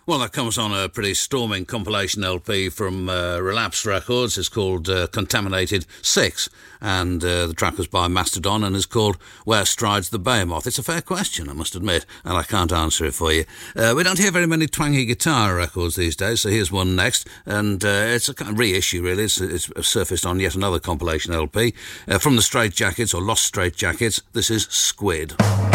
Well, that comes on a pretty storming compilation LP from Relapse Records. It's called Contaminated 6, and the track was by Mastodon and is called Where Strides the Behemoth. It's a fair question, I must admit, and I can't answer it for you. We don't hear very many twangy guitar records these days, so here's one next, and it's a kind of reissue, really. It's surfaced on yet another compilation LP. From the Straight Jackets, or Lost Straight Jackets, this is Squid.